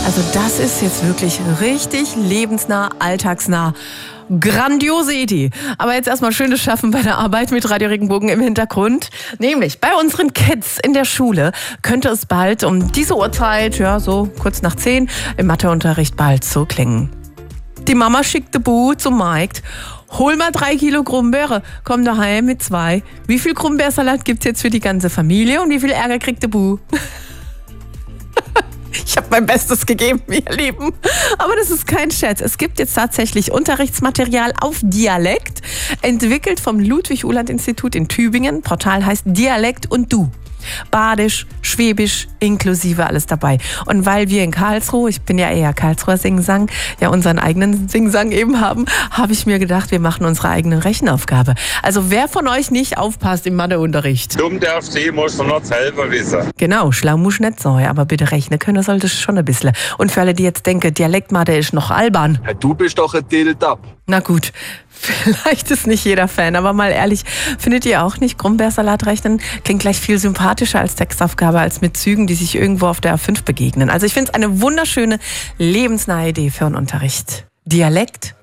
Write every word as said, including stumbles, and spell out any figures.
Also das ist jetzt wirklich richtig lebensnah, alltagsnah. Grandiose Idee. Aber jetzt erstmal schönes Schaffen bei der Arbeit mit Radio Regenbogen im Hintergrund. Nämlich bei unseren Kids in der Schule könnte es bald um diese Uhrzeit, ja so kurz nach zehn, im Matheunterricht bald so klingen. Die Mama schickt den Bu zum Markt. Hol mal drei Kilo Krummbeere, komm daheim mit zwei. Wie viel Krummbeersalat gibt's jetzt für die ganze Familie und wie viel Ärger kriegt der Bu? Ich habe mein Bestes gegeben, ihr Lieben. Aber das ist kein Scherz. Es gibt jetzt tatsächlich Unterrichtsmaterial auf Dialekt, entwickelt vom Ludwig-Uhland-Institut in Tübingen. Portal heißt Dialekt und Du. Badisch, Schwäbisch, inklusive alles dabei. Und weil wir in Karlsruhe, ich bin ja eher Karlsruher Singsang, ja unseren eigenen Singsang eben haben, habe ich mir gedacht, wir machen unsere eigene Rechenaufgabe. Also wer von euch nicht aufpasst im Matheunterricht? Dumm darf sie, muss man noch selber wissen. Genau, schlau muss nicht sein, aber bitte rechnen können solltest du schon ein bisschen. Und für alle, die jetzt denken, Dialektmathe ist noch albern. Ja, du bist doch ein Dilldab. Na gut, vielleicht ist nicht jeder Fan, aber mal ehrlich, findet ihr auch nicht, Krummbeersalat rechnen klingt gleich viel sympathischer als Textaufgabe, als mit Zügen, die sich irgendwo auf der A fünf begegnen. Also ich finde es eine wunderschöne, lebensnahe Idee für einen Unterricht. Dialekt